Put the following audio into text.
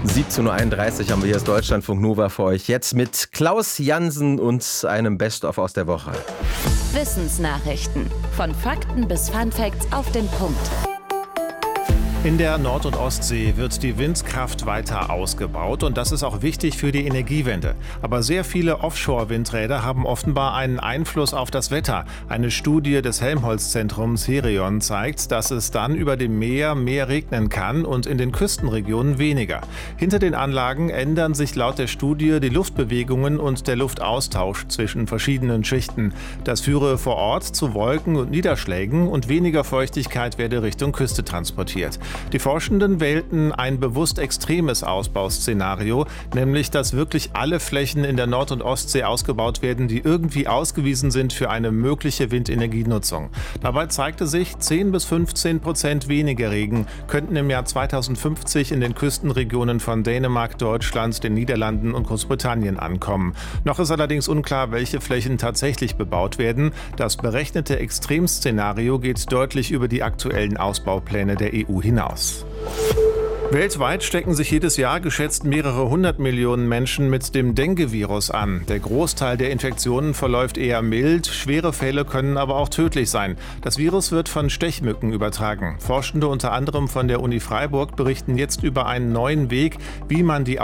17:31 Uhr haben wir hier das Deutschlandfunk Nova für euch. Jetzt mit Klaus Jansen und einem Best-of aus der Woche. Wissensnachrichten. Von Fakten bis Funfacts auf den Punkt. In der Nord- und Ostsee wird die Windkraft weiter ausgebaut und das ist auch wichtig für die Energiewende. Aber sehr viele Offshore-Windräder haben offenbar einen Einfluss auf das Wetter. Eine Studie des Helmholtz-Zentrums Herion zeigt, dass es dann über dem Meer mehr regnen kann und in den Küstenregionen weniger. Hinter den Anlagen ändern sich laut der Studie die Luftbewegungen und der Luftaustausch zwischen verschiedenen Schichten. Das führe vor Ort zu Wolken und Niederschlägen und weniger Feuchtigkeit werde Richtung Küste transportiert. Die Forschenden wählten ein bewusst extremes Ausbauszenario, nämlich dass wirklich alle Flächen in der Nord- und Ostsee ausgebaut werden, die irgendwie ausgewiesen sind für eine mögliche Windenergienutzung. Dabei zeigte sich, 10-15% weniger Regen könnten im Jahr 2050 in den Küstenregionen von Dänemark, Deutschland, den Niederlanden und Großbritannien ankommen. Noch ist allerdings unklar, welche Flächen tatsächlich bebaut werden. Das berechnete Extremszenario geht deutlich über die aktuellen Ausbaupläne der EU hinaus. Weltweit stecken sich jedes Jahr geschätzt mehrere 100 Millionen Menschen mit dem Dengue-Virus an. Der Großteil der Infektionen verläuft eher mild, schwere Fälle können aber auch tödlich sein. Das Virus wird von Stechmücken übertragen. Forschende unter anderem von der Uni Freiburg berichten jetzt über einen neuen Weg, wie man die